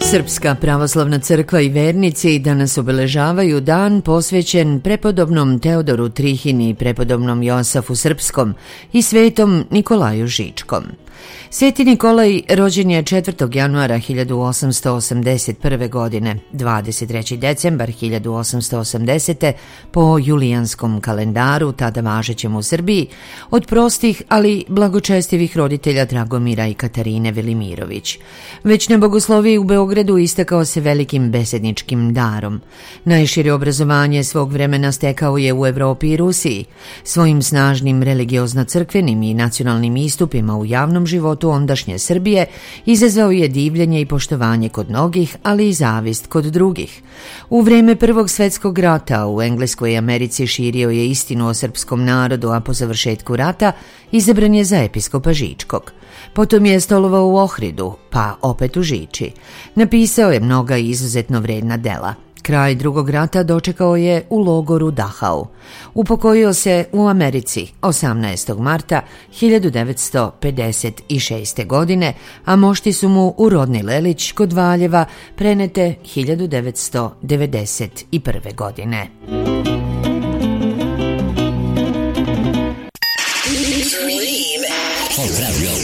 Srpska pravoslavna crkva i vernici danas obeležavaju dan posvećen prepodobnom Teodoru Trihini, prepodobnom Josafu Srpskom i svetom Nikolaju Žičkom. Sveti Nikolaj rođen je 4. januara 1881. godine, 23. decembar 1880. po julijanskom kalendaru, tada važećem u Srbiji, od prostih, ali blagočestivih roditelja Dragomira i Katarine Velimirović. Već na bogosloviji u Beogradu istakao se velikim besedničkim darom. Najšire obrazovanje svog vremena stekao je u Evropi i Rusiji. Svojim snažnim religiozno-crkvenim i nacionalnim istupima u javnom životu ondašnje Srbije izazvao je divljenje i poštovanje kod mnogih, ali i zavist kod drugih. U vreme Prvog svetskog rata u Engleskoj i Americi širio je istinu o srpskom narodu, a po završetku rata izabran je za episkopa Žičkog. Potom je stolovao u Ohridu, pa opet u Žiči. Napisao je mnoga izuzetno vredna dela. Kraj Drugog rata dočekao je u logoru Dachau. Upokojio se u Americi 18. marta 1956. godine, a mošti su mu u rodni Lelić kod Valjeva prenete 1991. godine. Dream.